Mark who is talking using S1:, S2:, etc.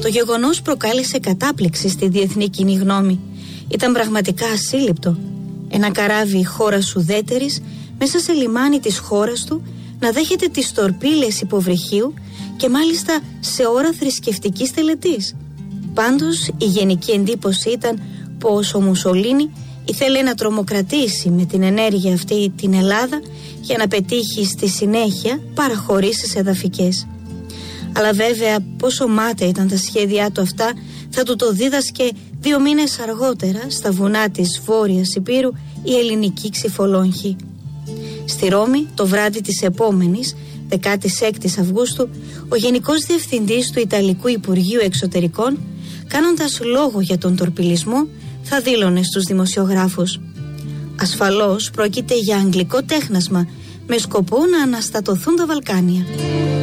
S1: Το γεγονός προκάλεσε κατάπληξη στη διεθνή κοινή γνώμη. Ήταν πραγματικά ασύλληπτο. Ένα καράβι χώρας ουδέτερης μέσα σε λιμάνι της χώρας του να δέχεται τις τορπίλες υποβρυχίου και μάλιστα σε ώρα θρησκευτικής τελετής. Πάντως η γενική εντύπωση ήταν πως ο Μουσολίνι ήθελε να τρομοκρατήσει με την ενέργεια αυτή την Ελλάδα για να πετύχει στη συνέχεια παραχωρήσεις εδαφικές. Αλλά βέβαια πόσο μάταια ήταν τα σχέδιά του αυτά θα του το δίδασκε 2 μήνες αργότερα στα βουνά της Βόρειας Ηπείρου η ελληνική ξυφολόγχη. Στη Ρώμη το βράδυ της επόμενης 16ης Αυγούστου ο Γενικός Διευθυντής του Ιταλικού Υπουργείου Εξωτερικών, κάνοντας λόγο για τον τορπιλισμό, θα δήλωνε στους δημοσιογράφους: «Ασφαλώς πρόκειται για αγγλικό τέχνασμα με σκοπό να αναστατωθούν τα Βαλκάνια».